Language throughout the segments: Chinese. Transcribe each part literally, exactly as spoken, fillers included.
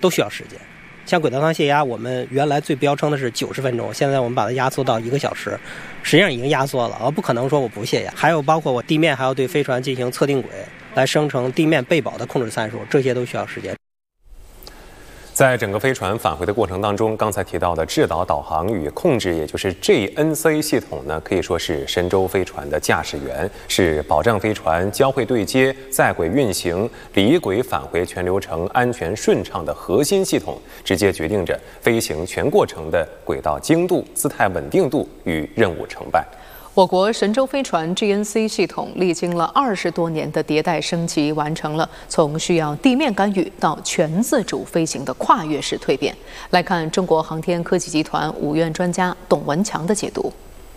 都需要时间。像轨道上泄压，我们原来最标称的是九十分钟，现在我们把它压缩到一个小时，实际上已经压缩了，而不可能说我不泄压。还有包括我地面还要对飞船进行测定轨，来生成地面备保的控制参数，这些都需要时间。 在整个飞船返回的过程当中，刚才提到的制导、导航与控制，也就是 G N C 系统呢，可以说是神舟飞船的驾驶员，是保障飞船交会对接、在轨运行、离轨返回全流程安全顺畅的核心系统，直接决定着飞行全过程的轨道精度、姿态稳定度与任务成败。 我国神舟飞船 G N C 系统历经了二十多年的迭代升级，完成了从需要地面干预到全自主飞行的跨越式蜕变。来看中国航天科技集团五院专家董文强的解读。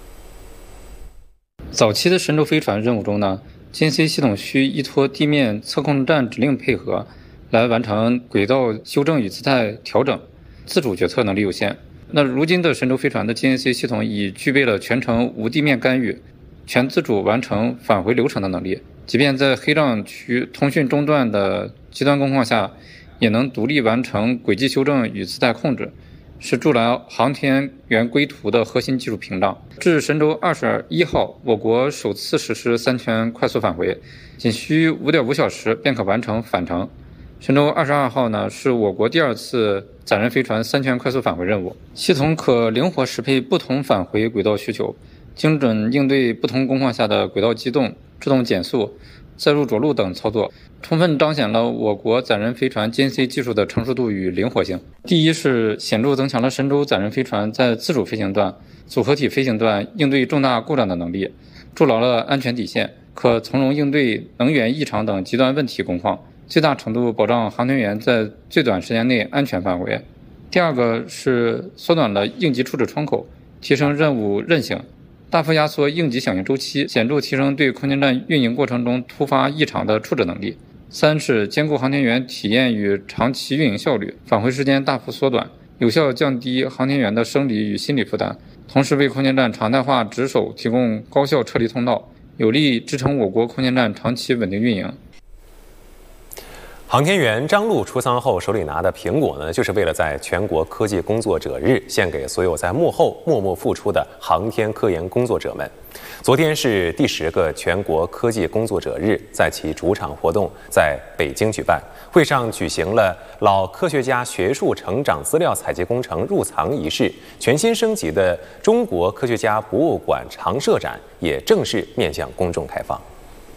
早期的神舟飞船任务中呢 ，G N C 系统需依托地面测控站指令配合，来完成轨道修正与姿态调整，自主决策能力有限。那如今的神舟飞船的 G N C 系统已具备了全程无地面干预、全自主完成返回流程的能力，即便在黑障区通讯中断的极端工况下，也能独立完成轨迹修正与姿态控制，是筑牢航天员归途的核心技术屏障。至神舟二十一号，我国首次实施三全快速返回，仅需五点五小时便可完成返程。神舟二十二号呢，是我国第二次载人飞船三全快速返回任务，系统可灵活适配不同返回轨道需求，精准应对不同工况下的轨道机动、制动减速、载入着陆等操作，充分彰显了我国载人飞船 G N C 技术的成熟度与灵活性。第一是显著增强了神舟载人飞船在自主飞行段、组合体飞行段应对重大故障的能力，筑牢了安全底线，可从容应对能源异常等极端问题工况，最大程度保障航天员在最短时间内安全返回。第二个是缩短了应急处置窗口，提升任务韧性，大幅压缩应急响应周期，显著提升对空间站运营过程中突发异常的处置能力。三是兼顾航天员体验与长期运营效率，返回时间大幅缩短，有效降低航天员的生理与心理负担，同时为空间站常态化值守提供高效撤离通道，有力支撑我国空间站长期稳定运营。 航天员张璐出舱后手里拿的苹果呢，就是为了在全国科技工作者日献给所有在幕后默默付出的航天科研工作者们。昨天是第十个全国科技工作者日，在其主场活动在北京举办，会上举行了老科学家学术成长资料采集工程入藏仪式，全新升级的中国科学家博物馆常设展也正式面向公众开放。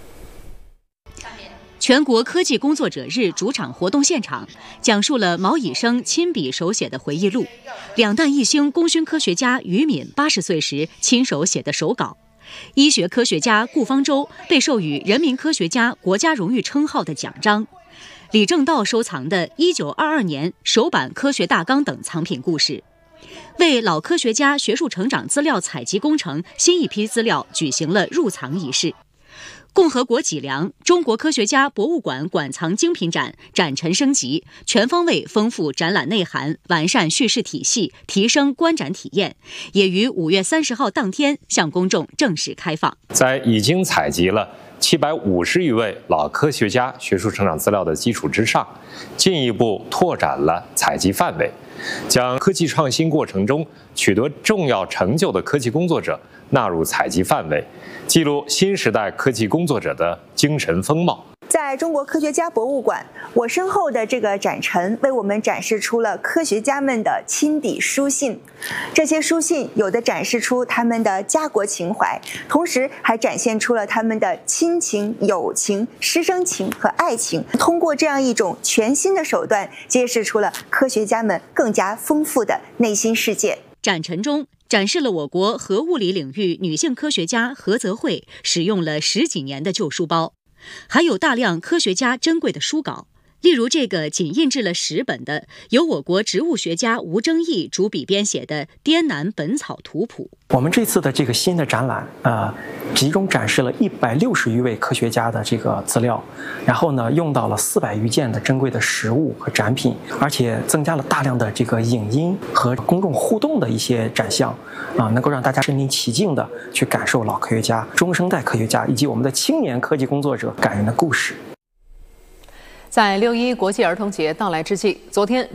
全国科技工作者日主场活动现场讲述了毛以升亲笔手写的回忆录，两弹一星功勋科学家于敏八十岁时亲手写的手稿，医学科学家顾方舟被授予人民科学家国家荣誉称号的奖章，李政道收藏的一九二二年首版科学大纲等藏品故事，为老科学家学术成长资料采集工程新一批资料举行了入藏仪式。共和国脊梁中国科学家博物馆馆藏精品展展陈升级，全方位丰富展览内涵，完善叙事体系，提升观展体验，也于五月三十号当天向公众正式开放。 在已经采集了七百五十余位老科学家学术成长资料的基础之上，进一步拓展了采集范围，将科技创新过程中取得重要成就的科技工作者纳入采集范围，记录新时代科技工作者的精神风貌。 在中国科学家博物馆，我身后的这个展陈为我们展示出了科学家们的亲笔书信。这些书信有的展示出他们的家国情怀，同时还展现出了他们的亲情、友情、师生情和爱情。通过这样一种全新的手段，揭示出了科学家们更加丰富的内心世界。 展陈中展示了我国核物理领域女性科学家何泽慧使用了十几年的旧书包，还有大量科学家珍贵的书稿，例如这个仅印制了十本的由我国植物学家吴征义主笔编写的《滇南本草图谱》。 我们这次的这个新的展览，呃，集中展示了一百六十余位科学家的这个资料，然后呢，用到了四百余件的珍贵的实物和展品，而且增加了大量的这个影音和公众互动的一些展项，啊、呃，能够让大家身临其境的去感受老科学家、中生代科学家以及我们的青年科技工作者感人的故事。 在六一国际儿童节到来之际，昨天